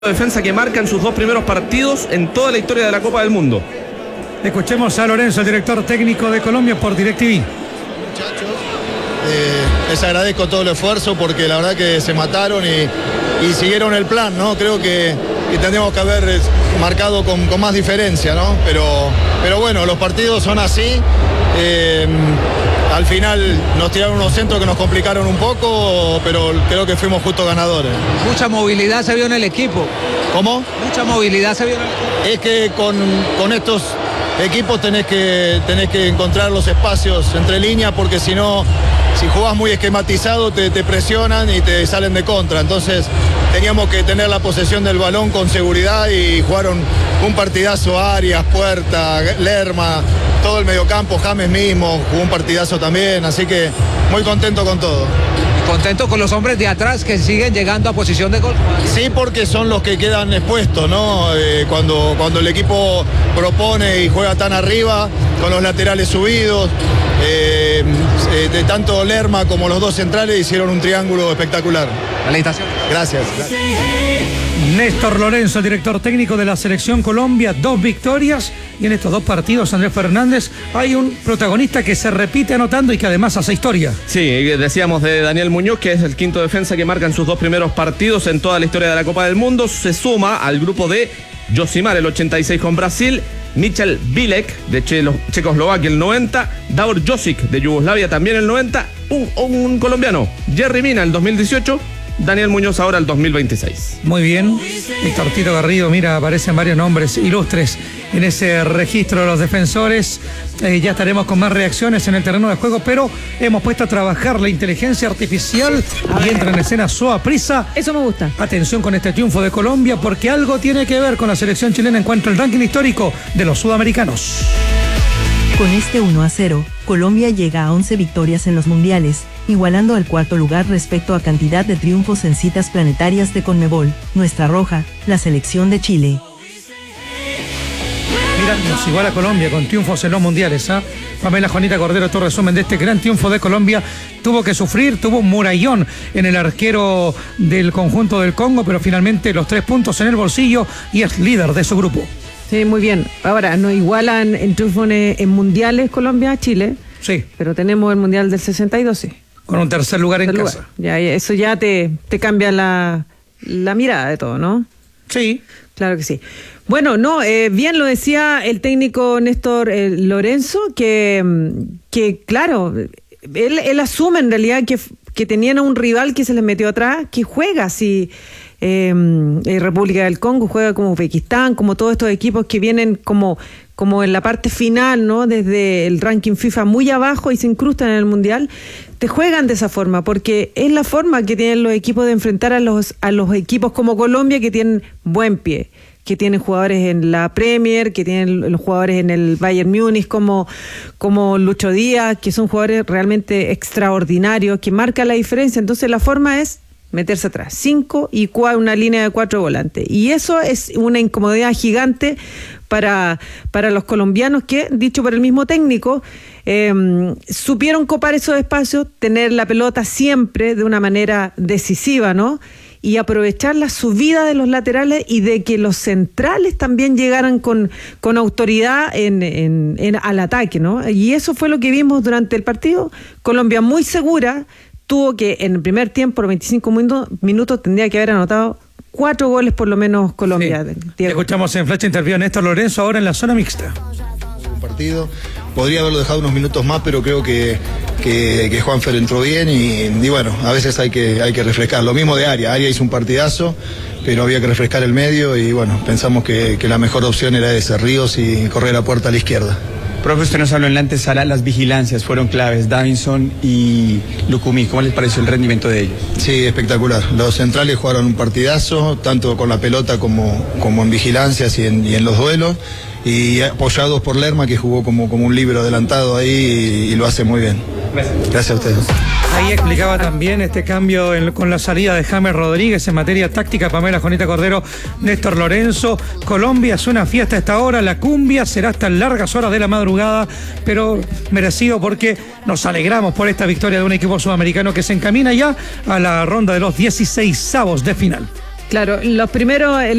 Defensa que marcan sus dos primeros partidos en toda la historia de la Copa del Mundo. Escuchemos a Lorenzo, el director técnico de Colombia, por DirecTV. Muchachos, les agradezco todo el esfuerzo porque la verdad que se mataron y siguieron el plan, ¿no? Creo que tendríamos que haber marcado con más diferencia, ¿no? Pero bueno, los partidos son así. Al final nos tiraron unos centros que nos complicaron un poco, pero creo que fuimos justos ganadores. Mucha movilidad se vio en el equipo. ¿Cómo? Mucha movilidad se vio en el equipo. Es que con estos equipos tenés que encontrar los espacios entre líneas, porque si no, si jugás muy esquematizado te presionan y te salen de contra. Entonces teníamos que tener la posesión del balón con seguridad y jugaron un partidazo. Arias, Puerta, Lerma, todo el mediocampo, James mismo jugó un partidazo también, así que muy contento con todo. Contento con los hombres de atrás que siguen llegando a posición de gol. Sí, porque son los que quedan expuestos, ¿no? Cuando el equipo propone y juega tan arriba, con los laterales subidos, de tanto Lerma como los dos centrales hicieron un triángulo espectacular. Felicitaciones. Gracias. Néstor Lorenzo, director técnico de la Selección Colombia, 2 victorias, y en estos 2 partidos, Andrés Fernández, hay un protagonista que se repite anotando y que además hace historia. Sí, decíamos de Daniel Muñoz, que es el quinto defensa que marca en sus 2 primeros partidos en toda la historia de la Copa del Mundo. Se suma al grupo de Josimar, el 86 con Brasil, Michal Bilek de Checoslovaquia, el 90, Davor Josic de Yugoslavia, también el 90, un colombiano, Jerry Mina, el 2018, Daniel Muñoz ahora el 2026. Muy bien, Víctor Tito Garrido, mira, aparecen varios nombres ilustres en ese registro de los defensores. Ya estaremos con más reacciones en el terreno de juego, pero hemos puesto a trabajar la inteligencia artificial y entra en escena Soaprisa. Eso me gusta. Atención con este triunfo de Colombia, porque algo tiene que ver con la selección chilena en cuanto al ranking histórico de los sudamericanos. Con este 1-0, Colombia llega a 11 victorias en los mundiales, igualando el cuarto lugar respecto a cantidad de triunfos en citas planetarias de Conmebol. Nuestra roja, la selección de Chile. Mira, nos iguala a Colombia con triunfos en los mundiales, ¿ah? Pamela Juanita Cordero, tu resumen de este gran triunfo de Colombia. Tuvo que sufrir, tuvo un murallón en el arquero del conjunto del Congo, pero finalmente los 3 puntos en el bolsillo y es líder de su grupo. Sí, muy bien. Ahora, nos igualan en triunfos en mundiales Colombia, Chile. Sí. Pero tenemos el mundial del 62, sí. Con un tercer lugar en casa. Ya, eso ya te cambia la mirada de todo, ¿no? Sí. Claro que sí. Bueno, no, bien lo decía el técnico Néstor Lorenzo, que claro, él asume en realidad que tenían a un rival que se les metió atrás, que juega así. República del Congo juega como Uzbekistán, como todos estos equipos que vienen como en la parte final, ¿no? Desde el ranking FIFA muy abajo y se incrustan en el Mundial, te juegan de esa forma, porque es la forma que tienen los equipos de enfrentar a los equipos como Colombia, que tienen buen pie, que tienen jugadores en la Premier, que tienen los jugadores en el Bayern Múnich como Lucho Díaz, que son jugadores realmente extraordinarios, que marcan la diferencia. Entonces la forma es meterse atrás, 5 y una línea de 4 volantes. Y eso es una incomodidad gigante para los colombianos que, dicho por el mismo técnico, supieron copar esos espacios, tener la pelota siempre de una manera decisiva, ¿no? Y aprovechar la subida de los laterales y de que los centrales también llegaran con autoridad al ataque, ¿no? Y eso fue lo que vimos durante el partido. Colombia muy segura, tuvo que en el primer tiempo, los 25 minutos, tendría que haber anotado 4 goles por lo menos Colombia. Sí. Escuchamos en Flash Interview a Néstor Lorenzo ahora en la zona mixta. Un partido, podría haberlo dejado unos minutos más, pero creo que Juanfer entró bien y bueno, a veces hay que refrescar. Lo mismo de Arias hizo un partidazo, pero había que refrescar el medio y bueno, pensamos que la mejor opción era ese, Ríos, y correr a puerta a la izquierda. Profe, usted nos habló en la antesala, las vigilancias fueron claves, Davinson y Lucumí, ¿cómo les pareció el rendimiento de ellos? Sí, espectacular. Los centrales jugaron un partidazo, tanto con la pelota como en vigilancias y en los duelos, y apoyados por Lerma, que jugó como un líbero adelantado ahí y lo hace muy bien. Gracias a ustedes. Ahí explicaba también este cambio con la salida de James Rodríguez en materia táctica. Pamela Juanita Cordero, Néstor Lorenzo. Colombia es una fiesta a esta hora, la cumbia será hasta largas horas de la madrugada, pero merecido porque nos alegramos por esta victoria de un equipo sudamericano que se encamina ya a la ronda de los 16avos de final. Claro, los primeros,